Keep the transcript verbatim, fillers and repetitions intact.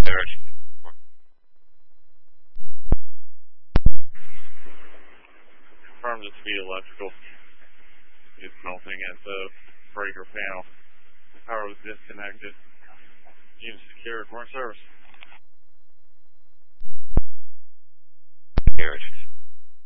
Garage. Confirmed it to be electrical. It's melting at the breaker panel. Power was disconnected. Unit secured. We're in service. Garage.